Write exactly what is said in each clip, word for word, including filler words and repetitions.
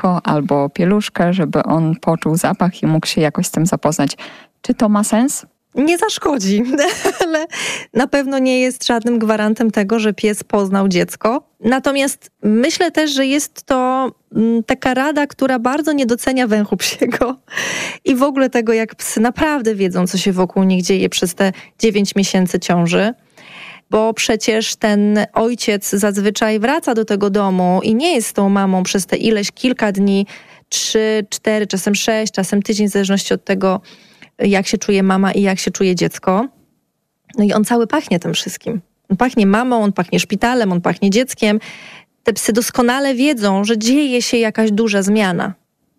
dziecko albo pieluszkę, żeby on poczuł zapach i mógł się jakoś z tym zapoznać. Czy to ma sens? Nie zaszkodzi, ale na pewno nie jest żadnym gwarantem tego, że pies poznał dziecko. Natomiast myślę też, że jest to taka rada, która bardzo nie docenia węchu psiego i w ogóle tego, jak psy naprawdę wiedzą, co się wokół nich dzieje przez te dziewięć miesięcy ciąży. Bo przecież ten ojciec zazwyczaj wraca do tego domu i nie jest z tą mamą przez te ileś kilka dni, trzy, cztery, czasem sześć, czasem tydzień, w zależności od tego, jak się czuje mama i jak się czuje dziecko. No i on cały pachnie tym wszystkim. On pachnie mamą, on pachnie szpitalem, on pachnie dzieckiem. Te psy doskonale wiedzą, że dzieje się jakaś duża zmiana.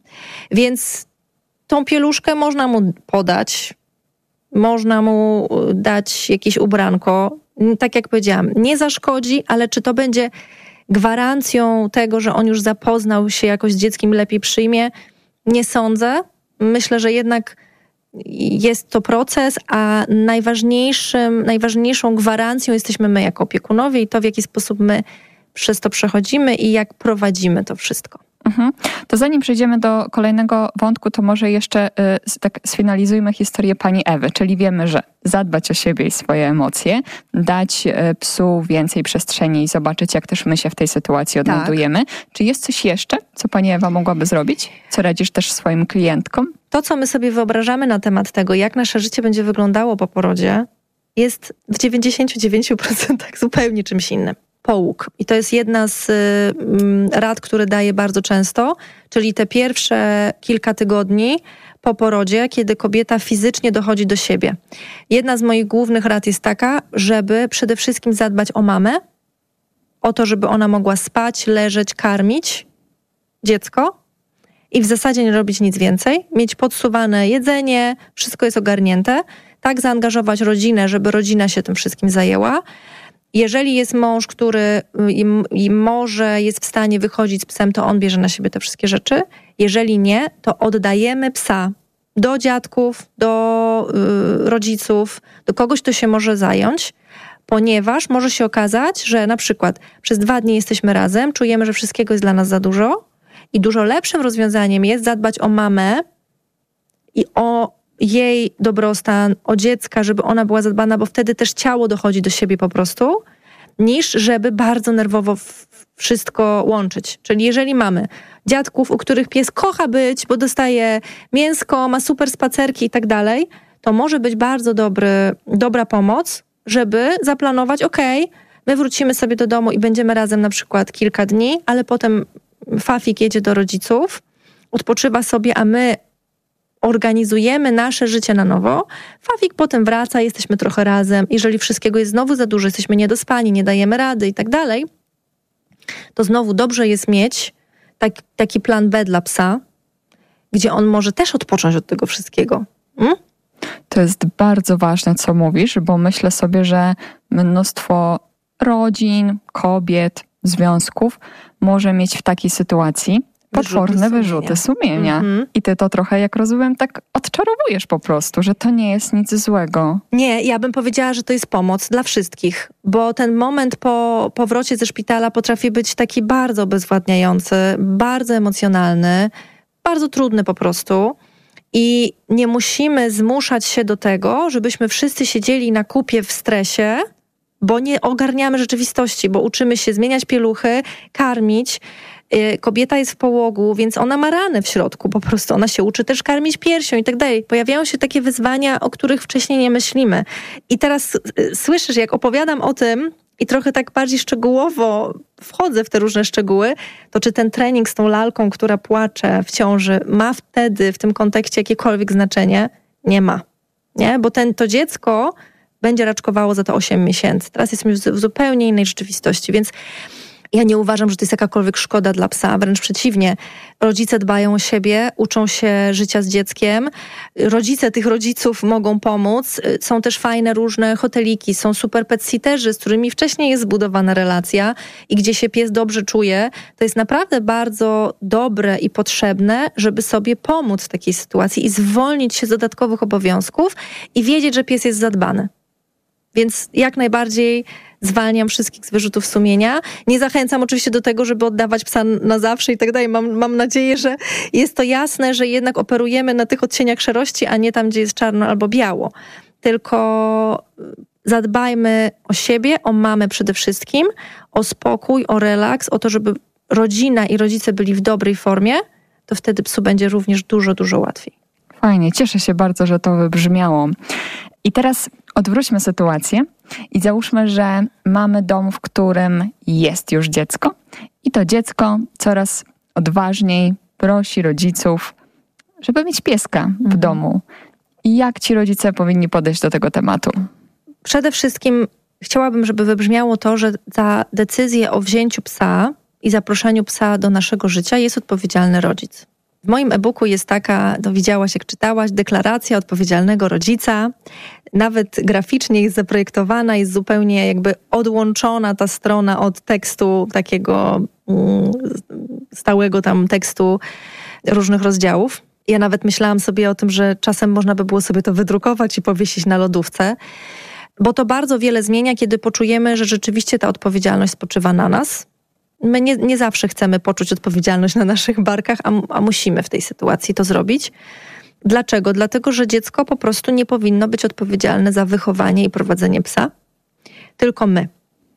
Więc tą pieluszkę można mu podać, można mu dać jakieś ubranko. Tak jak powiedziałam, nie zaszkodzi, ale czy to będzie gwarancją tego, że on już zapoznał się jakoś z dzieckiem, lepiej przyjmie? Nie sądzę. Myślę, że jednak jest to proces, a najważniejszym, najważniejszą gwarancją jesteśmy my jako opiekunowie i to, w jaki sposób my przez to przechodzimy i jak prowadzimy to wszystko. Mhm. To zanim przejdziemy do kolejnego wątku, to może jeszcze y, tak sfinalizujmy historię pani Ewy, czyli wiemy, że zadbać o siebie i swoje emocje, dać y, psu więcej przestrzeni i zobaczyć, jak też my się w tej sytuacji odnajdujemy. Tak. Czy jest coś jeszcze, co pani Ewa mogłaby zrobić? Co radzisz też swoim klientkom? To, co my sobie wyobrażamy na temat tego, jak nasze życie będzie wyglądało po porodzie, jest w dziewięćdziesięciu dziewięciu procentach zupełnie czymś innym. Połóg. I to jest jedna z y, rad, które daję bardzo często, czyli te pierwsze kilka tygodni po porodzie, kiedy kobieta fizycznie dochodzi do siebie. Jedna z moich głównych rad jest taka, żeby przede wszystkim zadbać o mamę, o to, żeby ona mogła spać, leżeć, karmić dziecko i w zasadzie nie robić nic więcej, mieć podsuwane jedzenie, wszystko jest ogarnięte, tak zaangażować rodzinę, żeby rodzina się tym wszystkim zajęła. Jeżeli jest mąż, który i, i może jest w stanie wychodzić z psem, to on bierze na siebie te wszystkie rzeczy. Jeżeli nie, to oddajemy psa do dziadków, do y, rodziców, do kogoś, kto się może zająć, ponieważ może się okazać, że na przykład przez dwa dni jesteśmy razem, czujemy, że wszystkiego jest dla nas za dużo i dużo lepszym rozwiązaniem jest zadbać o mamę i o jej dobrostan, o dziecka, żeby ona była zadbana, bo wtedy też ciało dochodzi do siebie po prostu, niż żeby bardzo nerwowo wszystko łączyć. Czyli jeżeli mamy dziadków, u których pies kocha być, bo dostaje mięsko, ma super spacerki i tak dalej, to może być bardzo dobry, dobra pomoc, żeby zaplanować, okej, okay, my wrócimy sobie do domu i będziemy razem na przykład kilka dni, ale potem Fafik jedzie do rodziców, odpoczywa sobie, a my organizujemy nasze życie na nowo. Fafik potem wraca, jesteśmy trochę razem. Jeżeli wszystkiego jest znowu za dużo, jesteśmy niedospani, nie dajemy rady i tak dalej, to znowu dobrze jest mieć tak, taki plan B dla psa, gdzie on może też odpocząć od tego wszystkiego. Hmm? To jest bardzo ważne, co mówisz, bo myślę sobie, że mnóstwo rodzin, kobiet, związków może mieć w takiej sytuacji potworne wyrzuty sumienia. Mm-hmm. I ty to trochę, jak rozumiem, tak odczarowujesz po prostu, że to nie jest nic złego. Nie, ja bym powiedziała, że to jest pomoc dla wszystkich, bo ten moment po powrocie ze szpitala potrafi być taki bardzo obezwładniający, bardzo emocjonalny, bardzo trudny po prostu. I nie musimy zmuszać się do tego, żebyśmy wszyscy siedzieli na kupie w stresie, bo nie ogarniamy rzeczywistości, bo uczymy się zmieniać pieluchy, karmić. Kobieta jest w połogu, więc ona ma ranę w środku po prostu. Ona się uczy też karmić piersią i tak dalej. Pojawiają się takie wyzwania, o których wcześniej nie myślimy. I teraz słyszysz, jak opowiadam o tym i trochę tak bardziej szczegółowo wchodzę w te różne szczegóły, to czy ten trening z tą lalką, która płacze w ciąży, ma wtedy w tym kontekście jakiekolwiek znaczenie? Nie ma. Nie? Bo ten, to dziecko będzie raczkowało za te osiem miesięcy. Teraz jesteśmy w zupełnie innej rzeczywistości, więc ja nie uważam, że to jest jakakolwiek szkoda dla psa, wręcz przeciwnie. Rodzice dbają o siebie, uczą się życia z dzieckiem. Rodzice tych rodziców mogą pomóc. Są też fajne różne hoteliki, są super pet-sitterzy, z którymi wcześniej jest zbudowana relacja i gdzie się pies dobrze czuje. To jest naprawdę bardzo dobre i potrzebne, żeby sobie pomóc w takiej sytuacji i zwolnić się z dodatkowych obowiązków i wiedzieć, że pies jest zadbany. Więc jak najbardziej zwalniam wszystkich z wyrzutów sumienia. Nie zachęcam oczywiście do tego, żeby oddawać psa na zawsze i tak dalej. Mam, mam nadzieję, że jest to jasne, że jednak operujemy na tych odcieniach szarości, a nie tam, gdzie jest czarno albo biało. Tylko zadbajmy o siebie, o mamę przede wszystkim, o spokój, o relaks, o to, żeby rodzina i rodzice byli w dobrej formie, to wtedy psu będzie również dużo, dużo łatwiej. Fajnie, cieszę się bardzo, że to wybrzmiało. I teraz odwróćmy sytuację i załóżmy, że mamy dom, w którym jest już dziecko i to dziecko coraz odważniej prosi rodziców, żeby mieć pieska w mhm. domu. I jak ci rodzice powinni podejść do tego tematu? Przede wszystkim chciałabym, żeby wybrzmiało to, że za decyzję o wzięciu psa i zaproszeniu psa do naszego życia jest odpowiedzialny rodzic. W moim e-booku jest taka, to widziałaś jak czytałaś, deklaracja odpowiedzialnego rodzica. Nawet graficznie jest zaprojektowana, jest zupełnie jakby odłączona ta strona od tekstu takiego mm, stałego tam tekstu różnych rozdziałów. Ja nawet myślałam sobie o tym, że czasem można by było sobie to wydrukować i powiesić na lodówce, bo to bardzo wiele zmienia, kiedy poczujemy, że rzeczywiście ta odpowiedzialność spoczywa na nas. My nie, nie zawsze chcemy poczuć odpowiedzialność na naszych barkach, a, a musimy w tej sytuacji to zrobić. Dlaczego? Dlatego, że dziecko po prostu nie powinno być odpowiedzialne za wychowanie i prowadzenie psa, tylko my.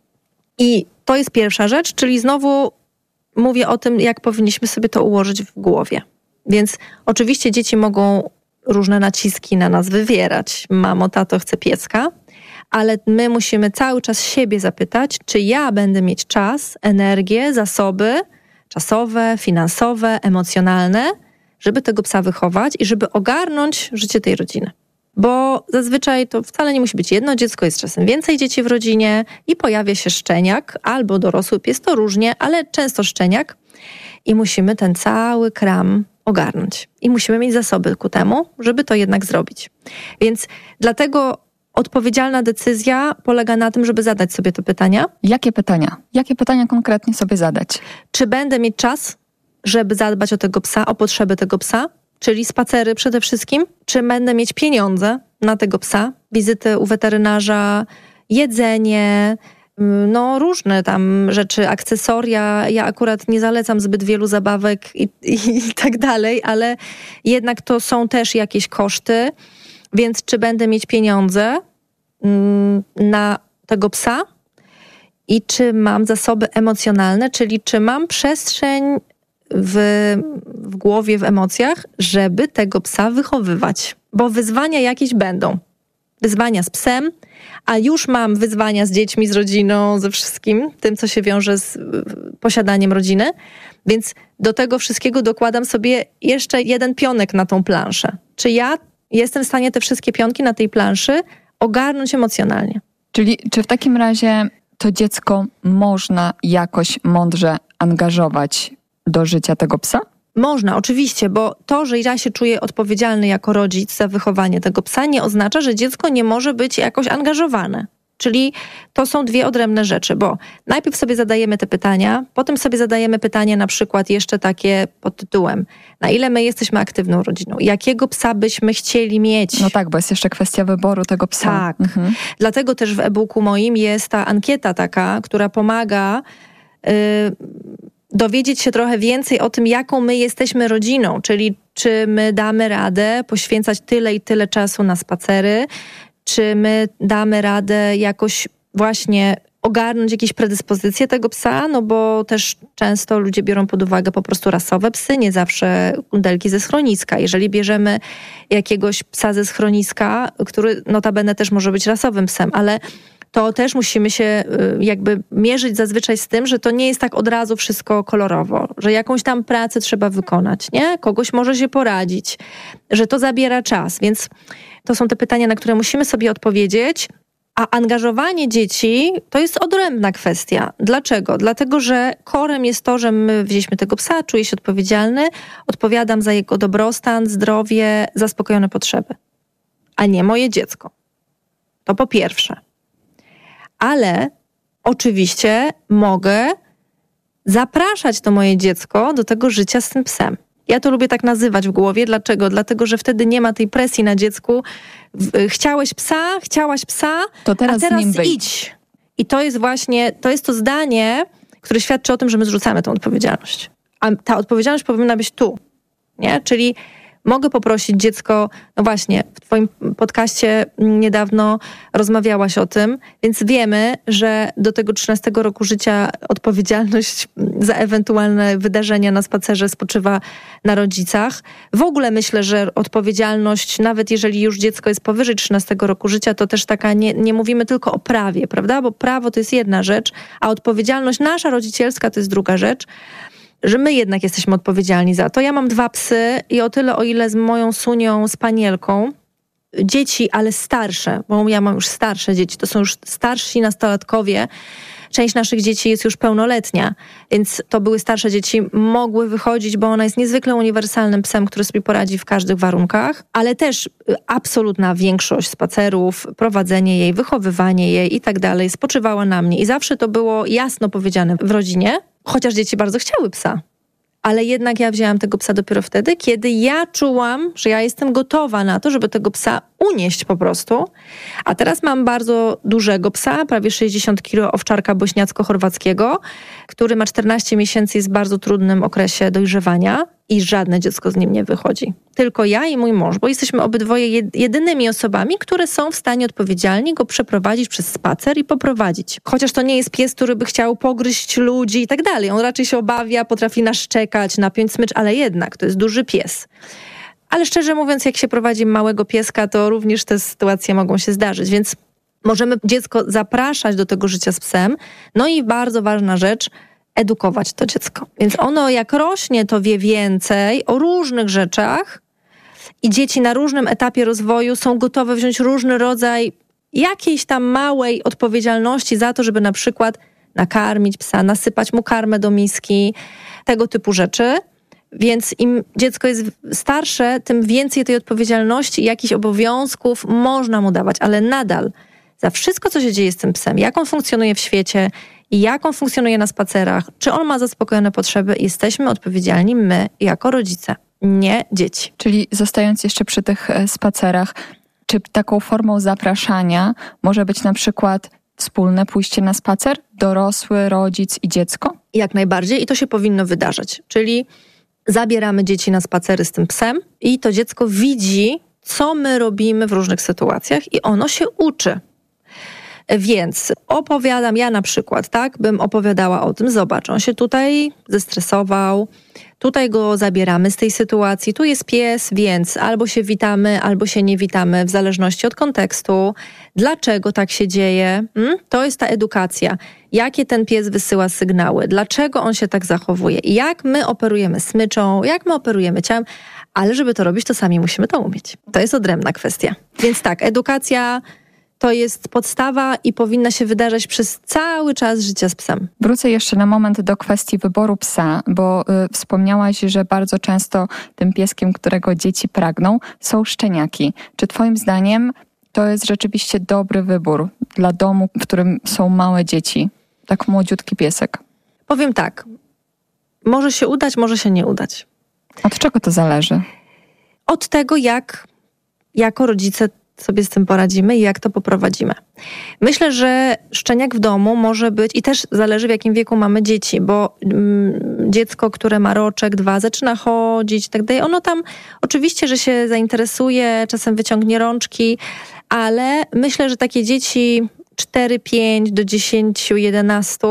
I to jest pierwsza rzecz, czyli znowu mówię o tym, jak powinniśmy sobie to ułożyć w głowie. Więc oczywiście dzieci mogą różne naciski na nas wywierać. Mamo, tato, chcę pieska. Ale my musimy cały czas siebie zapytać, czy ja będę mieć czas, energię, zasoby czasowe, finansowe, emocjonalne, żeby tego psa wychować i żeby ogarnąć życie tej rodziny. Bo zazwyczaj to wcale nie musi być jedno dziecko, jest czasem więcej dzieci w rodzinie i pojawia się szczeniak albo dorosły pies, to różnie, ale często szczeniak i musimy ten cały kram ogarnąć. I musimy mieć zasoby ku temu, żeby to jednak zrobić. Więc dlatego odpowiedzialna decyzja polega na tym, żeby zadać sobie te pytania. Jakie pytania? Jakie pytania konkretnie sobie zadać? Czy będę mieć czas, żeby zadbać o tego psa, o potrzeby tego psa? Czyli spacery przede wszystkim. Czy będę mieć pieniądze na tego psa? Wizyty u weterynarza, jedzenie, no różne tam rzeczy, akcesoria. Ja akurat nie zalecam zbyt wielu zabawek i, i, i tak dalej, ale jednak to są też jakieś koszty. Więc czy będę mieć pieniądze mm, na tego psa i czy mam zasoby emocjonalne, czyli czy mam przestrzeń w, w głowie, w emocjach, żeby tego psa wychowywać. Bo wyzwania jakieś będą. Wyzwania z psem, a już mam wyzwania z dziećmi, z rodziną, ze wszystkim, tym, co się wiąże z posiadaniem rodziny. Więc do tego wszystkiego dokładam sobie jeszcze jeden pionek na tą planszę. Czy ja jestem w stanie te wszystkie pionki na tej planszy ogarnąć emocjonalnie? Czyli czy w takim razie to dziecko można jakoś mądrze angażować do życia tego psa? Można, oczywiście, bo to, że ja się czuję odpowiedzialny jako rodzic za wychowanie tego psa, nie oznacza, że dziecko nie może być jakoś angażowane. Czyli to są dwie odrębne rzeczy, bo najpierw sobie zadajemy te pytania, potem sobie zadajemy pytanie na przykład jeszcze takie pod tytułem: na ile my jesteśmy aktywną rodziną? Jakiego psa byśmy chcieli mieć? No tak, bo jest jeszcze kwestia wyboru tego psa. Tak. Mhm. Dlatego też w e-booku moim jest ta ankieta taka, która pomaga yy, dowiedzieć się trochę więcej o tym, jaką my jesteśmy rodziną, czyli czy my damy radę poświęcać tyle i tyle czasu na spacery, czy my damy radę jakoś właśnie ogarnąć jakieś predyspozycje tego psa, no bo też często ludzie biorą pod uwagę po prostu rasowe psy, nie zawsze kundelki ze schroniska. Jeżeli bierzemy jakiegoś psa ze schroniska, który notabene też może być rasowym psem, ale to też musimy się jakby mierzyć zazwyczaj z tym, że to nie jest tak od razu wszystko kolorowo, że jakąś tam pracę trzeba wykonać, nie? Kogoś może się poradzić, że to zabiera czas, więc to są te pytania, na które musimy sobie odpowiedzieć, a angażowanie dzieci to jest odrębna kwestia. Dlaczego? Dlatego, że korem jest to, że my wzięliśmy tego psa, czuję się odpowiedzialny, odpowiadam za jego dobrostan, zdrowie, zaspokojone potrzeby, a nie moje dziecko. To po pierwsze. Ale oczywiście mogę zapraszać to moje dziecko do tego życia z tym psem. Ja to lubię tak nazywać w głowie. Dlaczego? Dlatego, że wtedy nie ma tej presji na dziecku. Chciałeś psa, chciałaś psa, to teraz a teraz z nim idź. I to jest właśnie, to jest to zdanie, które świadczy o tym, że my zrzucamy tę odpowiedzialność. A ta odpowiedzialność powinna być tu, nie? Czyli mogę poprosić dziecko, no właśnie, w twoim podcaście niedawno rozmawiałaś o tym, więc wiemy, że do tego trzynastego roku życia odpowiedzialność za ewentualne wydarzenia na spacerze spoczywa na rodzicach. W ogóle myślę, że odpowiedzialność, nawet jeżeli już dziecko jest powyżej trzynastego roku życia, to też taka, nie, nie mówimy tylko o prawie, prawda? Bo prawo to jest jedna rzecz, a odpowiedzialność nasza rodzicielska to jest druga rzecz. Że my jednak jesteśmy odpowiedzialni za to. Ja mam dwa psy i o tyle, o ile z moją Sunią, Spanielką, dzieci, ale starsze, bo ja mam już starsze dzieci, to są już starsi nastolatkowie, część naszych dzieci jest już pełnoletnia, więc to były starsze dzieci, mogły wychodzić, bo ona jest niezwykle uniwersalnym psem, który sobie poradzi w każdych warunkach, ale też absolutna większość spacerów, prowadzenie jej, wychowywanie jej i tak dalej spoczywała na mnie i zawsze to było jasno powiedziane w rodzinie, chociaż dzieci bardzo chciały psa. Ale jednak ja wzięłam tego psa dopiero wtedy, kiedy ja czułam, że ja jestem gotowa na to, żeby tego psa unieść po prostu. A teraz mam bardzo dużego psa, prawie sześćdziesiąt kilo, owczarka bośniacko-chorwackiego, który ma czternaście miesięcy, jest w bardzo trudnym okresie dojrzewania i żadne dziecko z nim nie wychodzi. Tylko ja i mój mąż, bo jesteśmy obydwoje jedynymi osobami, które są w stanie odpowiedzialnie go przeprowadzić przez spacer i poprowadzić. Chociaż to nie jest pies, który by chciał pogryźć ludzi i tak dalej. On raczej się obawia, potrafi naszczekać, napiąć smycz, ale jednak to jest duży pies. Ale szczerze mówiąc, jak się prowadzi małego pieska, to również te sytuacje mogą się zdarzyć, więc możemy dziecko zapraszać do tego życia z psem. No i bardzo ważna rzecz, edukować to dziecko. Więc ono jak rośnie, to wie więcej o różnych rzeczach i dzieci na różnym etapie rozwoju są gotowe wziąć różny rodzaj jakiejś tam małej odpowiedzialności za to, żeby na przykład nakarmić psa, nasypać mu karmę do miski, tego typu rzeczy. Więc im dziecko jest starsze, tym więcej tej odpowiedzialności i jakichś obowiązków można mu dawać, ale nadal za wszystko, co się dzieje z tym psem, jak on funkcjonuje w świecie i jak on funkcjonuje na spacerach, czy on ma zaspokojone potrzeby, jesteśmy odpowiedzialni my jako rodzice, nie dzieci. Czyli zostając jeszcze przy tych spacerach, czy taką formą zapraszania może być na przykład wspólne pójście na spacer? Dorosły, rodzic i dziecko? Jak najbardziej i to się powinno wydarzać, czyli zabieramy dzieci na spacery z tym psem i to dziecko widzi, co my robimy w różnych sytuacjach i ono się uczy. Więc opowiadam, ja na przykład, tak, bym opowiadała o tym, zobacz, on się tutaj zestresował, tutaj go zabieramy z tej sytuacji, tu jest pies, więc albo się witamy, albo się nie witamy, w zależności od kontekstu. Dlaczego tak się dzieje? Hmm? To jest ta edukacja. Jakie ten pies wysyła sygnały? Dlaczego on się tak zachowuje? I jak my operujemy smyczą, jak my operujemy ciałem? Ale żeby to robić, to sami musimy to umieć. To jest odrębna kwestia. Więc tak, edukacja to jest podstawa i powinna się wydarzać przez cały czas życia z psem. Wrócę jeszcze na moment do kwestii wyboru psa, bo y, wspomniałaś, że bardzo często tym pieskiem, którego dzieci pragną, są szczeniaki. Czy twoim zdaniem to jest rzeczywiście dobry wybór dla domu, w którym są małe dzieci? Tak młodziutki piesek. Powiem tak, może się udać, może się nie udać. Od czego to zależy? Od tego, jak jako rodzice sobie z tym poradzimy i jak to poprowadzimy. Myślę, że szczeniak w domu może być, i też zależy w jakim wieku mamy dzieci, bo mm, dziecko, które ma roczek, dwa, zaczyna chodzić i tak dalej, ono tam oczywiście, że się zainteresuje, czasem wyciągnie rączki, ale myślę, że takie dzieci cztery, pięć do dziesięć, jedenaście,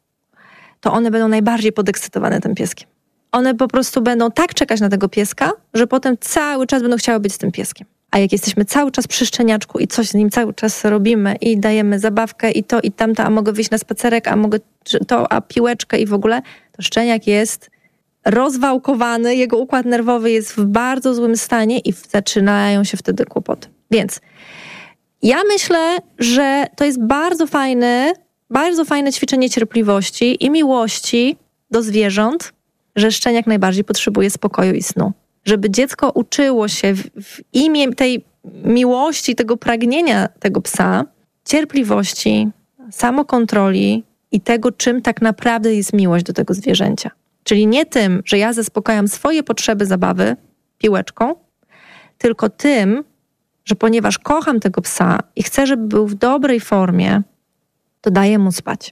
to one będą najbardziej podekscytowane tym pieskiem. One po prostu będą tak czekać na tego pieska, że potem cały czas będą chciały być z tym pieskiem. A jak jesteśmy cały czas przy szczeniaczku i coś z nim cały czas robimy i dajemy zabawkę i to i tamto, a mogę wyjść na spacerek, a mogę to, a piłeczkę i w ogóle, to szczeniak jest rozwałkowany, jego układ nerwowy jest w bardzo złym stanie i zaczynają się wtedy kłopoty. Więc ja myślę, że to jest bardzo fajne, bardzo fajne ćwiczenie cierpliwości i miłości do zwierząt, że szczeniak najbardziej potrzebuje spokoju i snu. Żeby dziecko uczyło się w, w imię tej miłości, tego pragnienia tego psa, cierpliwości, samokontroli i tego, czym tak naprawdę jest miłość do tego zwierzęcia. Czyli nie tym, że ja zaspokajam swoje potrzeby zabawy piłeczką, tylko tym, że ponieważ kocham tego psa i chcę, żeby był w dobrej formie, to daję mu spać.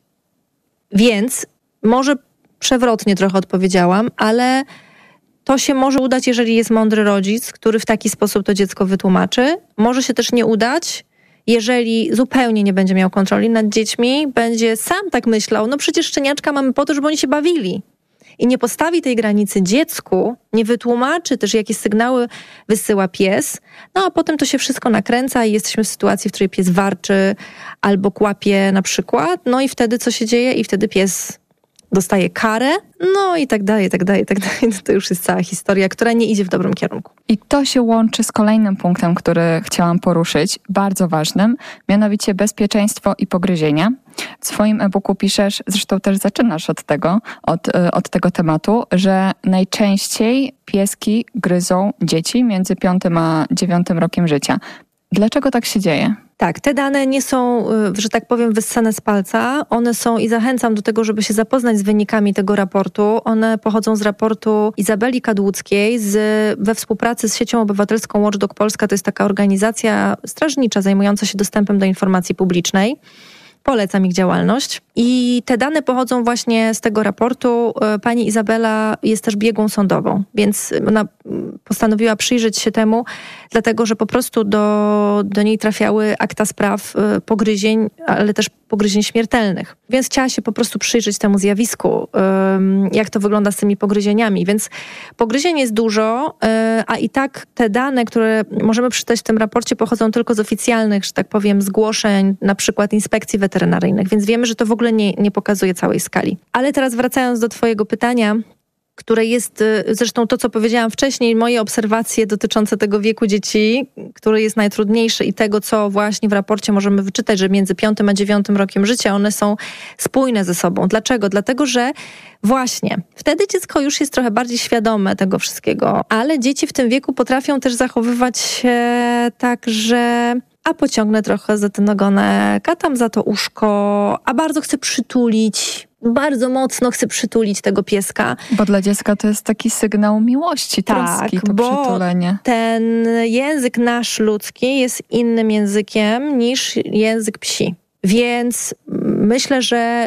Więc może przewrotnie trochę odpowiedziałam, ale to się może udać, jeżeli jest mądry rodzic, który w taki sposób to dziecko wytłumaczy. Może się też nie udać, jeżeli zupełnie nie będzie miał kontroli nad dziećmi, będzie sam tak myślał, no przecież szczeniaczka mamy po to, żeby oni się bawili. I nie postawi tej granicy dziecku, nie wytłumaczy też, jakie sygnały wysyła pies, no a potem to się wszystko nakręca i jesteśmy w sytuacji, w której pies warczy albo kłapie na przykład, no i wtedy co się dzieje? I wtedy pies dostaje karę, no i tak dalej, i tak dalej, i tak dalej. To już jest cała historia, która nie idzie w dobrym kierunku. I to się łączy z kolejnym punktem, który chciałam poruszyć, bardzo ważnym, mianowicie bezpieczeństwo i pogryzienia. W swoim e-booku piszesz, zresztą też zaczynasz od tego, od, od tego tematu, że najczęściej pieski gryzą dzieci między piątym a dziewiątym rokiem życia. Dlaczego tak się dzieje? Tak, te dane nie są, że tak powiem, wyssane z palca. One są i zachęcam do tego, żeby się zapoznać z wynikami tego raportu. One pochodzą z raportu Izabeli Kadłuckiej z, we współpracy z siecią obywatelską Watchdog Polska. To jest taka organizacja strażnicza zajmująca się dostępem do informacji publicznej. Polecam ich działalność. I te dane pochodzą właśnie z tego raportu. Pani Izabela jest też biegłą sądową, więc ona postanowiła przyjrzeć się temu, dlatego że po prostu do, do niej trafiały akta spraw pogryzień, ale też pogryzień śmiertelnych. Więc chciała się po prostu przyjrzeć temu zjawisku, jak to wygląda z tymi pogryzieniami. Więc pogryzień jest dużo, a i tak te dane, które możemy przeczytać w tym raporcie, pochodzą tylko z oficjalnych, że tak powiem, zgłoszeń, na przykład inspekcji weterynaryjnych. Więc wiemy, że to w ogóle nie, nie pokazuje całej skali. Ale teraz wracając do twojego pytania, które jest zresztą to, co powiedziałam wcześniej, moje obserwacje dotyczące tego wieku dzieci, który jest najtrudniejszy i tego, co właśnie w raporcie możemy wyczytać, że między piątym a dziewiątym rokiem życia one są spójne ze sobą. Dlaczego? Dlatego, że właśnie wtedy dziecko już jest trochę bardziej świadome tego wszystkiego, ale dzieci w tym wieku potrafią też zachowywać się tak, że a pociągnę trochę za ten ogonek, a tam za to uszko, a bardzo chcę przytulić, bardzo mocno chcę przytulić tego pieska. Bo dla dziecka to jest taki sygnał miłości, troski, tak, to bo przytulenie. Ten język nasz ludzki jest innym językiem niż język psi. Więc myślę, że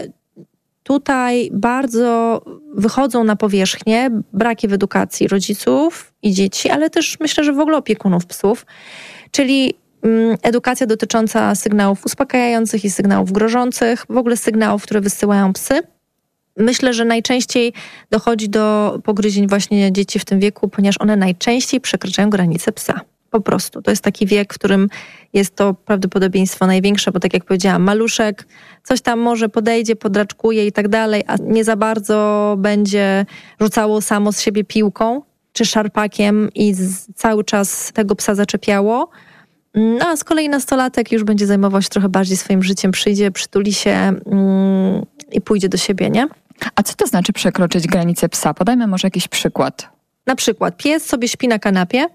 tutaj bardzo wychodzą na powierzchnię braki w edukacji rodziców i dzieci, ale też myślę, że w ogóle opiekunów psów, czyli edukacja dotycząca sygnałów uspokajających i sygnałów grożących, w ogóle sygnałów, które wysyłają psy. Myślę, że najczęściej dochodzi do pogryzień właśnie dzieci w tym wieku, ponieważ one najczęściej przekraczają granice psa. Po prostu. To jest taki wiek, w którym jest to prawdopodobieństwo największe, bo tak jak powiedziałam, maluszek coś tam może podejdzie, podraczkuje i tak dalej, a nie za bardzo będzie rzucało samo z siebie piłką czy szarpakiem i z, cały czas tego psa zaczepiało. No a z kolei nastolatek już będzie zajmował się trochę bardziej swoim życiem, przyjdzie, przytuli się mm, i pójdzie do siebie, nie? A co to znaczy przekroczyć granicę psa? Podajmy może jakiś przykład. Na przykład pies sobie śpi na kanapie,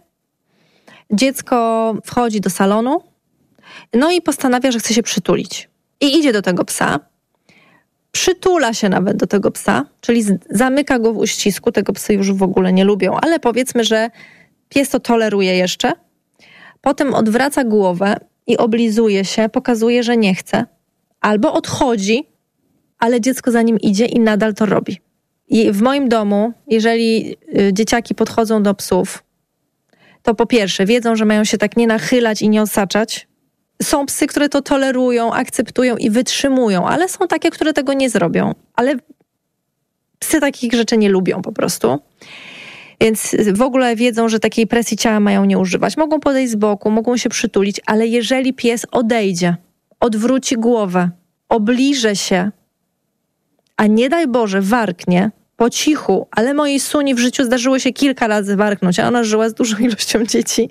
dziecko wchodzi do salonu, no i postanawia, że chce się przytulić. I idzie do tego psa, przytula się nawet do tego psa, czyli zamyka go w uścisku, tego psy już w ogóle nie lubią, ale powiedzmy, że pies to toleruje jeszcze. Potem odwraca głowę i oblizuje się, pokazuje, że nie chce. Albo odchodzi, ale dziecko za nim idzie i nadal to robi. I w moim domu, jeżeli dzieciaki podchodzą do psów, to po pierwsze wiedzą, że mają się tak nie nachylać i nie osaczać. Są psy, które to tolerują, akceptują i wytrzymują, ale są takie, które tego nie zrobią. Ale psy takich rzeczy nie lubią po prostu. Więc w ogóle wiedzą, że takiej presji ciała mają nie używać. Mogą podejść z boku, mogą się przytulić, ale jeżeli pies odejdzie, odwróci głowę, obliże się, a nie daj Boże warknie po cichu, ale mojej Suni w życiu zdarzyło się kilka razy warknąć, a ona żyła z dużą ilością dzieci,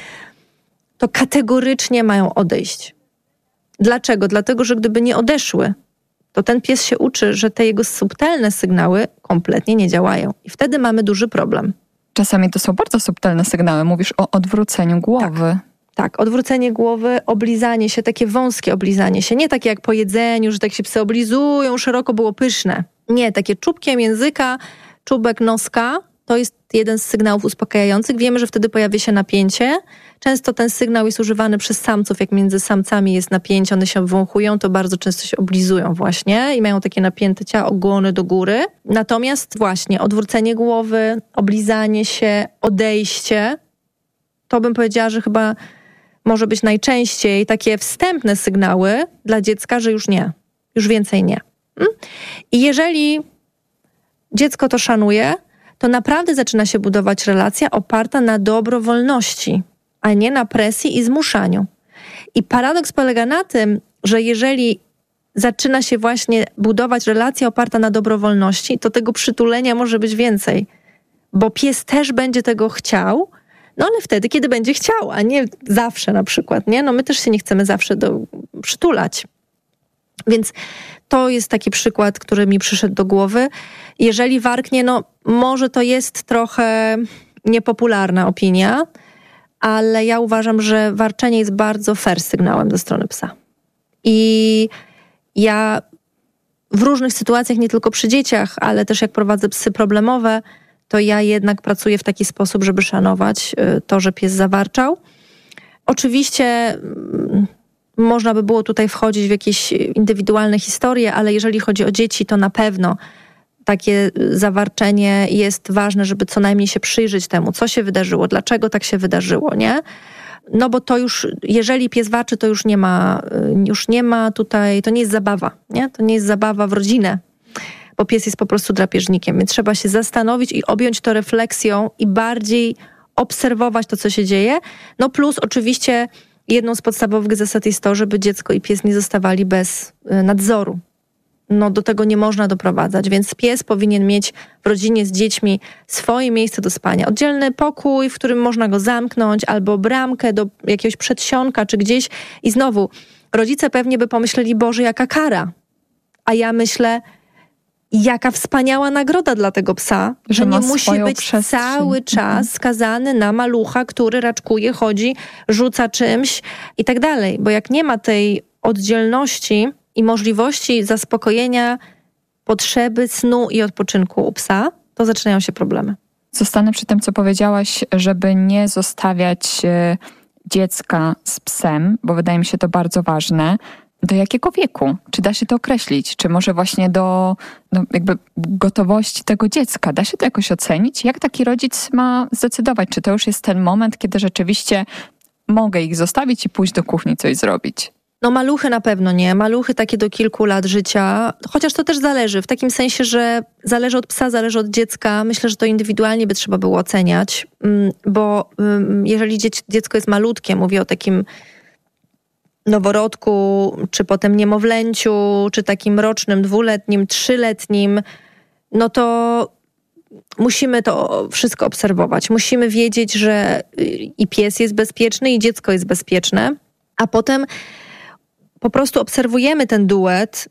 to kategorycznie mają odejść. Dlaczego? Dlatego, że gdyby nie odeszły, to ten pies się uczy, że te jego subtelne sygnały kompletnie nie działają. I wtedy mamy duży problem. Czasami to są bardzo subtelne sygnały. Mówisz o odwróceniu głowy. Tak, tak, odwrócenie głowy, oblizanie się, takie wąskie oblizanie się. Nie takie jak po jedzeniu, że tak się psy oblizują, szeroko było pyszne. Nie, takie czubkiem języka, czubek noska to jest jeden z sygnałów uspokajających. Wiemy, że wtedy pojawia się napięcie. Często ten sygnał jest używany przez samców, jak między samcami jest napięcie, one się wąchują, to bardzo często się oblizują właśnie i mają takie napięte ciało, ogony do góry. Natomiast właśnie odwrócenie głowy, oblizanie się, odejście, to bym powiedziała, że chyba może być najczęściej takie wstępne sygnały dla dziecka, że już nie, już więcej nie. I jeżeli dziecko to szanuje, to naprawdę zaczyna się budować relacja oparta na dobrowolności, a nie na presji i zmuszaniu. I paradoks polega na tym, że jeżeli zaczyna się właśnie budować relacja oparta na dobrowolności, to tego przytulenia może być więcej, bo pies też będzie tego chciał, no ale wtedy, kiedy będzie chciał, a nie zawsze na przykład, nie? No my też się nie chcemy zawsze do, przytulać. Więc to jest taki przykład, który mi przyszedł do głowy. Jeżeli warknie, no może to jest trochę niepopularna opinia, ale ja uważam, że warczenie jest bardzo fair sygnałem ze strony psa. I ja w różnych sytuacjach, nie tylko przy dzieciach, ale też jak prowadzę psy problemowe, to ja jednak pracuję w taki sposób, żeby szanować to, że pies zawarczał. Oczywiście można by było tutaj wchodzić w jakieś indywidualne historie, ale jeżeli chodzi o dzieci, to na pewno takie zawarczenie jest ważne, żeby co najmniej się przyjrzeć temu, co się wydarzyło, dlaczego tak się wydarzyło, nie? No bo to już, jeżeli pies warczy, to już nie ma, już nie ma tutaj, to nie jest zabawa, nie? To nie jest zabawa w rodzinę, bo pies jest po prostu drapieżnikiem, więc trzeba się zastanowić i objąć to refleksją i bardziej obserwować to, co się dzieje. No plus oczywiście jedną z podstawowych zasad jest to, żeby dziecko i pies nie zostawali bez nadzoru. No do tego nie można doprowadzać, więc pies powinien mieć w rodzinie z dziećmi swoje miejsce do spania. Oddzielny pokój, w którym można go zamknąć, albo bramkę do jakiegoś przedsionka, czy gdzieś. I znowu, rodzice pewnie by pomyśleli, Boże, jaka kara. A ja myślę, jaka wspaniała nagroda dla tego psa, że, że nie musi być przestrzeń. Cały czas skazany na malucha, który raczkuje, chodzi, rzuca czymś i tak dalej. Bo jak nie ma tej oddzielności i możliwości zaspokojenia potrzeby snu i odpoczynku u psa, to zaczynają się problemy. Zostanę przy tym, co powiedziałaś, żeby nie zostawiać dziecka z psem, bo wydaje mi się to bardzo ważne. Do jakiego wieku? Czy da się to określić? Czy może właśnie do no jakby gotowości tego dziecka? Da się to jakoś ocenić? Jak taki rodzic ma zdecydować? Czy to już jest ten moment, kiedy rzeczywiście mogę ich zostawić i pójść do kuchni coś zrobić? No maluchy na pewno nie. Maluchy takie do kilku lat życia, chociaż to też zależy, w takim sensie, że zależy od psa, zależy od dziecka. Myślę, że to indywidualnie by trzeba było oceniać, bo jeżeli dziecko jest malutkie, mówię o takim noworodku, czy potem niemowlęciu, czy takim rocznym, dwuletnim, trzyletnim, no to musimy to wszystko obserwować. Musimy wiedzieć, że i pies jest bezpieczny, i dziecko jest bezpieczne, a potem po prostu obserwujemy ten duet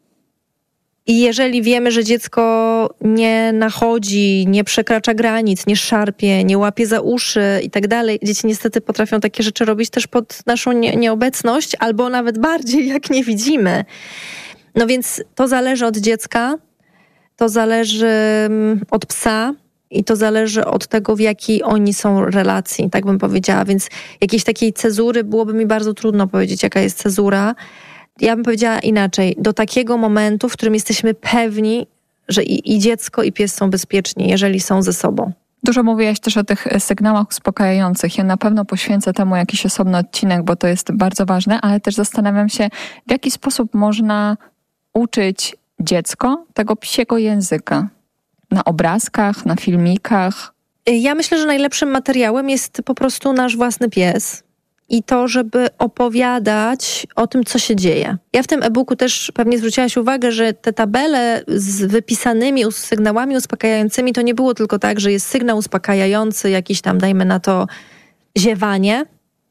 i jeżeli wiemy, że dziecko nie nachodzi, nie przekracza granic, nie szarpie, nie łapie za uszy i tak dalej. Dzieci niestety potrafią takie rzeczy robić też pod naszą nie- nieobecność albo nawet bardziej, jak nie widzimy. No więc to zależy od dziecka, to zależy od psa i to zależy od tego, w jakiej oni są relacji, tak bym powiedziała. Więc jakiejś takiej cezury byłoby mi bardzo trudno powiedzieć, jaka jest cezura. Ja bym powiedziała inaczej. Do takiego momentu, w którym jesteśmy pewni, że i, i dziecko, i pies są bezpieczni, jeżeli są ze sobą. Dużo mówiłaś też o tych sygnałach uspokajających. Ja na pewno poświęcę temu jakiś osobny odcinek, bo to jest bardzo ważne, ale też zastanawiam się, w jaki sposób można uczyć dziecko tego psiego języka. Na obrazkach, na filmikach. Ja myślę, że najlepszym materiałem jest po prostu nasz własny pies. I to, żeby opowiadać o tym, co się dzieje. Ja w tym e-booku też pewnie zwróciłaś uwagę, że te tabele z wypisanymi sygnałami uspokajającymi to nie było tylko tak, że jest sygnał uspokajający, jakiś tam, dajmy na to, ziewanie,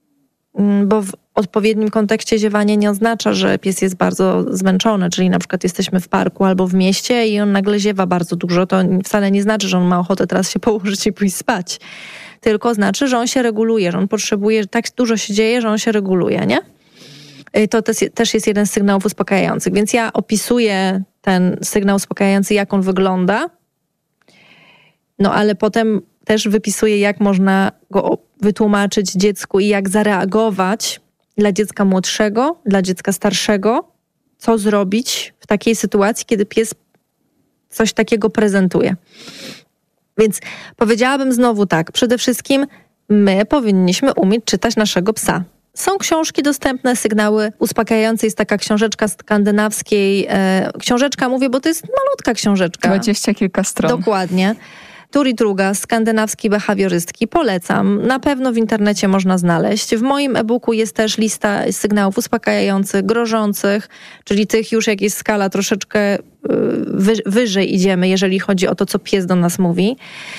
bo w odpowiednim kontekście ziewanie nie oznacza, że pies jest bardzo zmęczony, czyli na przykład jesteśmy w parku albo w mieście i on nagle ziewa bardzo dużo, to wcale nie znaczy, że on ma ochotę teraz się położyć i pójść spać. Tylko znaczy, że on się reguluje, że on potrzebuje, że tak dużo się dzieje, że on się reguluje, nie? To też jest jeden z sygnałów uspokajających. Więc ja opisuję ten sygnał uspokajający, jak on wygląda. No ale potem też wypisuje, jak można go wytłumaczyć dziecku i jak zareagować dla dziecka młodszego, dla dziecka starszego, co zrobić w takiej sytuacji, kiedy pies coś takiego prezentuje. Więc powiedziałabym znowu tak, przede wszystkim my powinniśmy umieć czytać naszego psa. Są książki dostępne, sygnały uspokajające. Jest taka książeczka skandynawskiej. E, książeczka mówię, bo to jest malutka książeczka. Dwadzieścia kilka stron. Dokładnie. Turi Druga, skandynawskiej behawiorystki. Polecam. Na pewno w internecie można znaleźć. W moim e-booku jest też lista sygnałów uspokajających, grożących, czyli tych już jak jest skala troszeczkę wy, wyżej idziemy, jeżeli chodzi o to, co pies do nas mówi.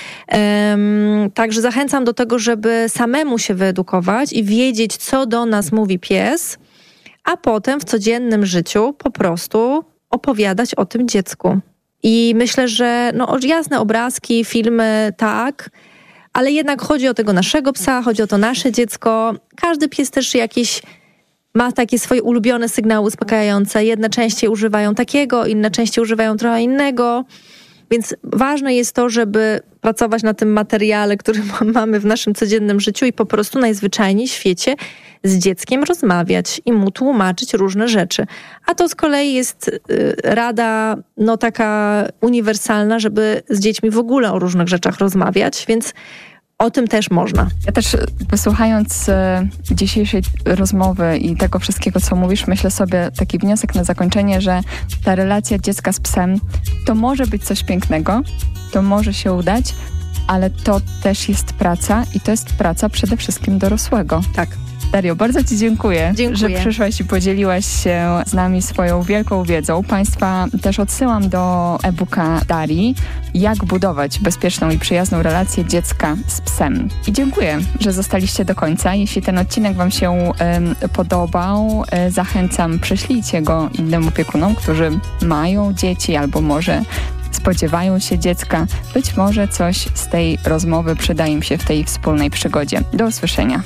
Um, także zachęcam do tego, żeby samemu się wyedukować i wiedzieć, co do nas mówi pies, a potem w codziennym życiu po prostu opowiadać o tym dziecku. I myślę, że no jasne, obrazki, filmy, tak, ale jednak chodzi o tego naszego psa, chodzi o to nasze dziecko. Każdy pies też jakieś ma takie swoje ulubione sygnały uspokajające. Jedne częściej używają takiego, inne częściej używają trochę innego. Więc ważne jest to, żeby pracować na tym materiale, który mamy w naszym codziennym życiu i po prostu najzwyczajniej w świecie z dzieckiem rozmawiać i mu tłumaczyć różne rzeczy. A to z kolei jest rada no taka uniwersalna, żeby z dziećmi w ogóle o różnych rzeczach rozmawiać, więc o tym też można. Ja też wysłuchając dzisiejszej rozmowy i tego wszystkiego, co mówisz, myślę sobie taki wniosek na zakończenie, że ta relacja dziecka z psem to może być coś pięknego, to może się udać, ale to też jest praca i to jest praca przede wszystkim dorosłego. Tak. Dario, bardzo Ci dziękuję, dziękuję, że przyszłaś i podzieliłaś się z nami swoją wielką wiedzą. Państwa też odsyłam do e-booka Darii, jak budować bezpieczną i przyjazną relację dziecka z psem. I dziękuję, że zostaliście do końca. Jeśli ten odcinek Wam się um, podobał, e, zachęcam, prześlijcie go innym opiekunom, którzy mają dzieci albo może spodziewają się dziecka. Być może coś z tej rozmowy przyda im się w tej wspólnej przygodzie. Do usłyszenia.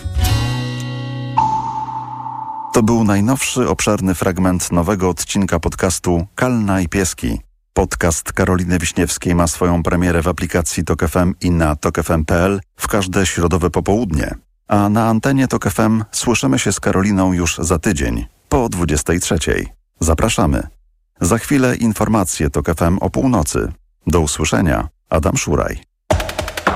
To był najnowszy, obszerny fragment nowego odcinka podcastu Kalna i Pieski. Podcast Karoliny Wiśniewskiej ma swoją premierę w aplikacji Tok F M i na tok f m kropka p l w każde środowe popołudnie. A na antenie Tok F M słyszymy się z Karoliną już za tydzień, po dwudziestej trzeciej. Zapraszamy. Za chwilę informacje Tok F M o północy. Do usłyszenia. Adam Szuraj.